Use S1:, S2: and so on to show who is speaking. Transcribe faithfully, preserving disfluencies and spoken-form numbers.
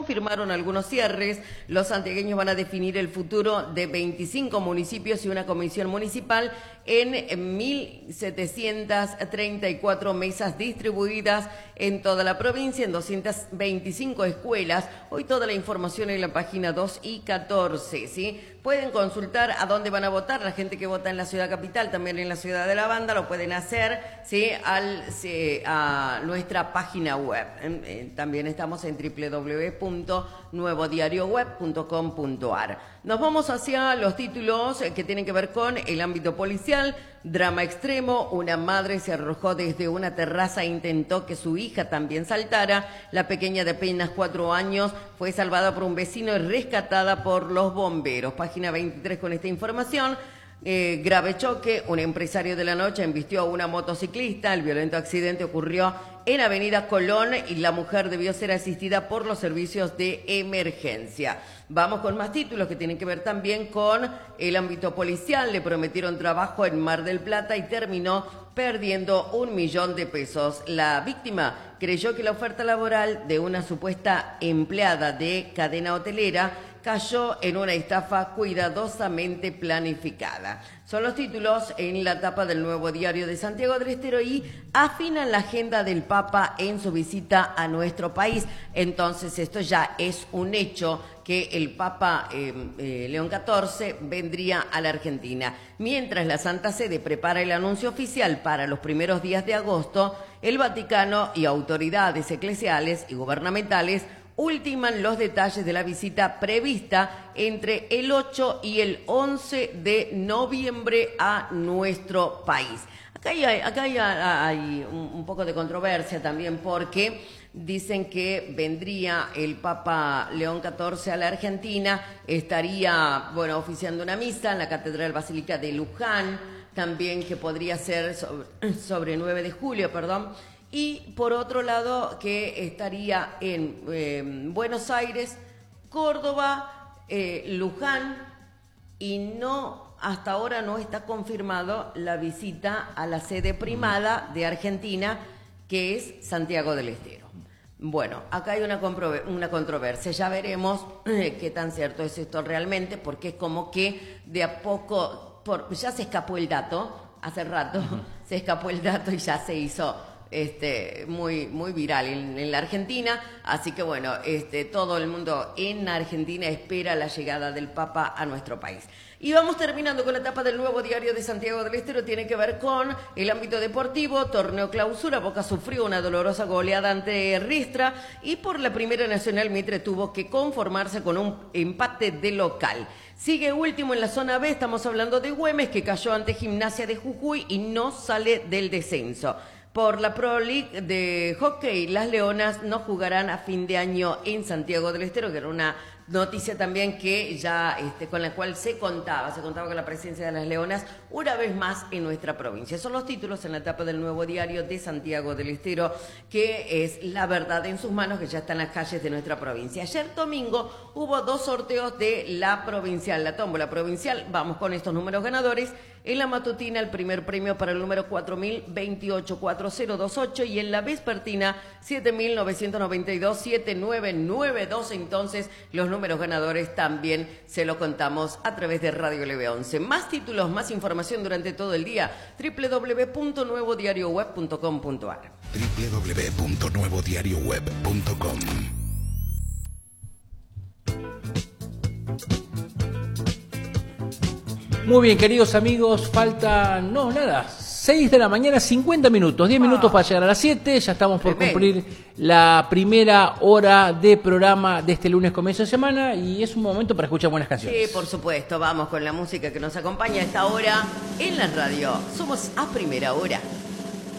S1: confirmaron algunos cierres. Los santiagueños van a definir el futuro de veinticinco municipios y una comisión municipal en mil setecientas treinta y cuatro mesas distribuidas en toda la provincia, en doscientas veinticinco escuelas. Hoy toda la información en la página dos y catorce, ¿sí? Pueden consultar a dónde van a votar. La gente que vota en la ciudad capital, también en la ciudad de La Banda, lo pueden hacer, ¿sí? Al, sí, a nuestra página web. También estamos en doble u doble u doble u punto nuevo diario web punto com punto a r. Nos vamos hacia los títulos que tienen que ver con el ámbito policial. Drama extremo, una madre se arrojó desde una terraza e intentó que su hija también saltara. La pequeña de apenas cuatro años fue salvada por un vecino y rescatada por los bomberos. Página veintitrés con esta información. Eh, grave choque, un empresario de la noche embistió a una motociclista. El violento accidente ocurrió en Avenida Colón y la mujer debió ser asistida por los servicios de emergencia. Vamos con más títulos que tienen que ver también con el ámbito policial. Le prometieron trabajo en Mar del Plata y terminó perdiendo un millón de pesos. La víctima creyó que la oferta laboral de una supuesta empleada de cadena hotelera cayó en una estafa cuidadosamente planificada. Son los títulos en la tapa del Nuevo Diario de Santiago del Estero y afinan la agenda del Papa en su visita a nuestro país. Entonces esto ya es un hecho que el Papa eh, eh, León catorce vendría a la Argentina. Mientras la Santa Sede prepara el anuncio oficial para los primeros días de agosto, el Vaticano y autoridades eclesiales y gubernamentales ultiman los detalles de la visita prevista entre el ocho y el once de noviembre a nuestro país. Acá hay, acá hay, hay un, un poco de controversia también porque dicen que vendría el Papa León catorce a la Argentina, estaría, bueno, oficiando una misa en la Catedral Basílica de Luján, también que podría ser sobre, sobre nueve de julio, perdón. Y por otro lado que estaría en eh, Buenos Aires, Córdoba, eh, Luján, y no, hasta ahora no está confirmado la visita a la sede primada de Argentina, que es Santiago del Estero. Bueno, acá hay una, una controversia, ya veremos eh, qué tan cierto es esto realmente, porque es como que de a poco, por, ya se escapó el dato, hace rato uh-huh. se escapó el dato y ya se hizo Este, muy, muy viral en, en la Argentina, así que bueno, este, todo el mundo en Argentina espera la llegada del Papa a nuestro país. Y vamos terminando con la etapa del Nuevo Diario de Santiago del Estero, tiene que ver con el ámbito deportivo. Torneo clausura, Boca sufrió una dolorosa goleada ante Riestra y por la Primera Nacional Mitre tuvo que conformarse con un empate de local. Sigue último en la zona B, estamos hablando de Güemes, que cayó ante Gimnasia de Jujuy y no sale del descenso. Por la Pro League de hockey, las Leonas no jugarán a fin de año en Santiago del Estero, que era una noticia también que ya este, con la cual se contaba, se contaba con la presencia de las Leonas una vez más en nuestra provincia. Son los títulos en la etapa del Nuevo Diario de Santiago del Estero, que es la verdad en sus manos, que ya está en las calles de nuestra provincia. Ayer domingo hubo dos sorteos de la provincial, la tómbola provincial. Vamos con estos números ganadores. En la matutina, el primer premio para el número cuatro mil veintiocho cuatro cero dos ocho y en la vespertina siete mil novecientos noventa y dos siete nueve nueve dos. Entonces, los números ganadores también se lo contamos a través de Radio L B once. Más títulos, más información durante todo el día. doble u doble u doble u punto nuevo diario web punto com punto a r.
S2: doble u doble u doble u punto nuevo diario web punto com.
S3: Muy bien, queridos amigos, falta, no, nada, seis de la mañana, cincuenta minutos, diez minutos para llegar a las siete, ya estamos por cumplir la primera hora de programa de este lunes comienzo de semana y es un momento para escuchar buenas canciones.
S1: Sí, por supuesto, vamos con la música que nos acompaña a esta hora en la radio. Somos A Primera Hora.